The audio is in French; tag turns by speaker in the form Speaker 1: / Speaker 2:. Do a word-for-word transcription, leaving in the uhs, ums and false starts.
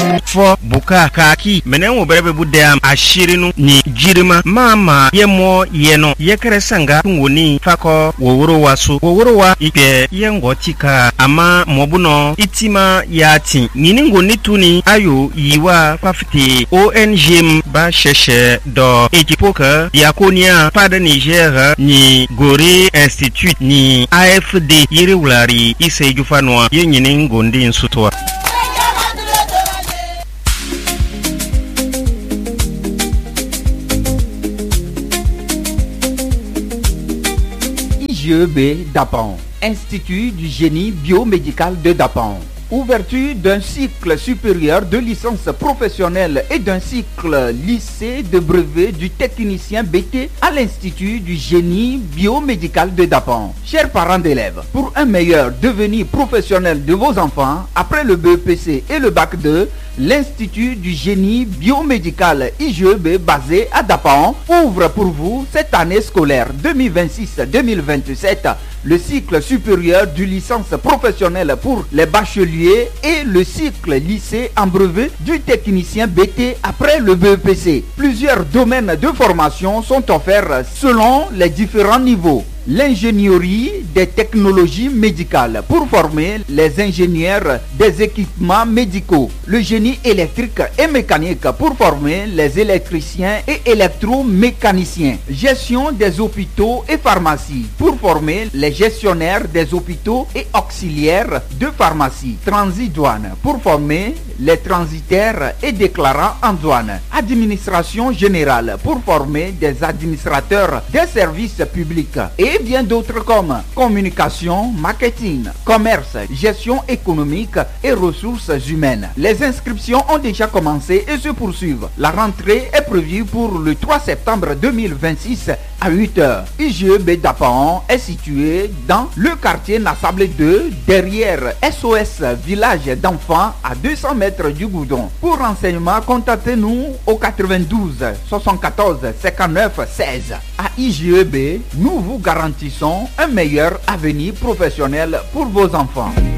Speaker 1: fo buka kaki menen wo berebe budam ashirinu ni jirima mama yemo yeno yekere sanga ngoni fako woworo waso woworo wa ipe yengo tika ama mobuno itima yati niningo nituni ayo yiwa pafiti O N G ba sheshe do ekipoka yakonia pada Niger ni Gorée Institute ni A F D yiri wulari ise jufanwa yenyiningo ndi nsutwa.
Speaker 2: I G E B Dapan, Institut du génie biomédical de Dapan. Ouverture d'un cycle supérieur de licence professionnelle et d'un cycle lycée de brevet du technicien B T à l'Institut du génie biomédical de Dapan. Chers parents d'élèves, pour un meilleur devenir professionnel de vos enfants, après le B E P C et le bac deux, l'Institut du génie biomédical I G E B basé à Dapan ouvre pour vous cette année scolaire deux mille vingt-six deux mille vingt-sept le cycle supérieur du licence professionnelle pour les bacheliers et le cycle lycée en brevet du technicien B T après le B E P C. Plusieurs domaines de formation sont offerts selon les différents niveaux. L'ingénierie des technologies médicales pour former les ingénieurs des équipements médicaux. Le génie électrique et mécanique pour former les électriciens et électromécaniciens. Gestion des hôpitaux et pharmacies pour former les gestionnaires des hôpitaux et auxiliaires de pharmacie. Transit douane pour former les transitaires et déclarants en douane. Administration générale pour former des administrateurs des services publics. Et et bien d'autres comme communication, marketing, commerce, gestion économique et ressources humaines. Les inscriptions ont déjà commencé et se poursuivent. La rentrée est prévue pour le trois septembre deux mille vingt-six à huit heures. I G E B Dapan est situé dans le quartier Nassable deux, derrière S O S Village d'enfants à deux cents mètres du Goudron. Pour renseignements, contactez-nous au quatre-vingt-douze soixante-quatorze cinquante-neuf seize. À I G E B, nous vous garantissons un meilleur avenir professionnel pour vos enfants.